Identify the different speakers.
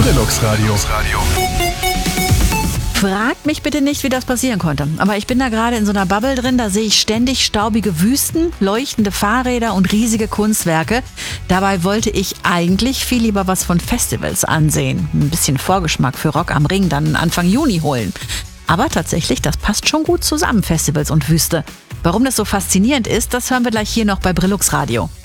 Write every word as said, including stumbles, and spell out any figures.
Speaker 1: Brillux Radio.
Speaker 2: Fragt mich bitte nicht, wie das passieren konnte. Aber ich bin da gerade in so einer Bubble drin, da sehe ich ständig staubige Wüsten, leuchtende Fahrräder und riesige Kunstwerke. Dabei wollte ich eigentlich viel lieber was von Festivals ansehen. Ein bisschen Vorgeschmack für Rock am Ring dann Anfang Juni holen. Aber tatsächlich, das passt schon gut zusammen, Festivals und Wüste. Warum das so faszinierend ist, das hören wir gleich hier noch bei Brillux Radio.